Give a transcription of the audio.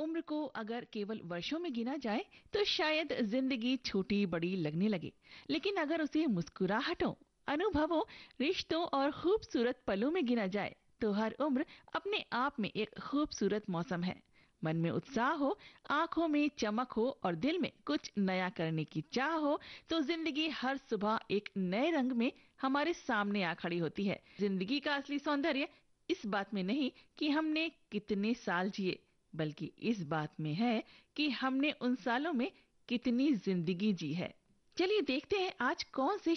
उम्र को अगर केवल वर्षों में गिना जाए तो शायद जिंदगी छोटी बड़ी लगने लगे, लेकिन अगर उसे मुस्कुराहटों, अनुभवों, रिश्तों और खूबसूरत पलों में गिना जाए तो हर उम्र अपने आप में एक खूबसूरत मौसम है। मन में उत्साह हो, आंखों में चमक हो और दिल में कुछ नया करने की चाह हो तो जिंदगी हर सुबह एक नए रंग में हमारे सामने आ खड़ी होती है। जिंदगी का असली सौंदर्य इस बात में नहीं कि हमने कितने साल जिए, बल्कि इस बात में है कि हमने उन सालों में कितनी जिंदगी जी है। चलिए देखते हैं आज कौन से